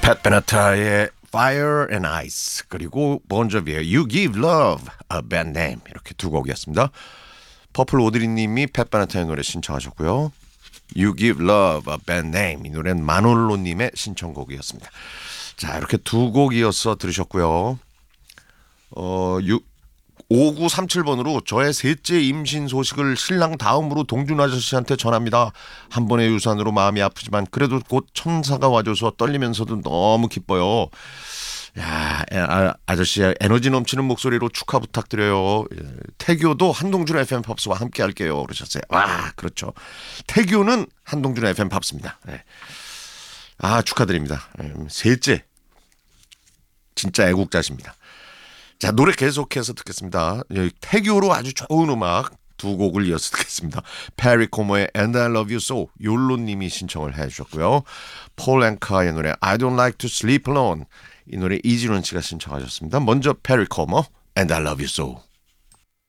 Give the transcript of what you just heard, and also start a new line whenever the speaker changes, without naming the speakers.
팻 베네타의 Fire and Ice 그리고 본조비의 You Give Love a Bad Name 이렇게 두 곡이었습니다. 퍼플 오드리님이 팻 베네타의 노래 신청하셨고요. You Give Love a Bad Name 이 노래는 마놀로님의 신청곡이었습니다. 자 이렇게 두 곡이어서 들으셨고요. 5937번으로 저의 셋째 임신 소식을 신랑 다음으로 동준 아저씨한테 전합니다. 한 번의 유산으로 마음이 아프지만 그래도 곧 천사가 와줘서 떨리면서도 너무 기뻐요. 야, 아저씨 에너지 넘치는 목소리로 축하 부탁드려요. 태교도 한동준 FM 팝스와 함께 할게요. 그러셨어요. 와, 그렇죠. 태교는 한동준 FM 팝스입니다. 네. 아, 축하드립니다. 셋째. 진짜 애국자십니다. 자, 노래 계속해서 듣겠습니다. 태교로 아주 좋은 음악 두 곡을 이어서 듣겠습니다. 페리 코모의 And I Love You So 욜로님이 신청을 해주셨고요. 폴 앵카의 노래 I Don't Like to Sleep Alone 이 노래 이진원 씨가 신청하셨습니다. 먼저 페리 코모 And I Love You So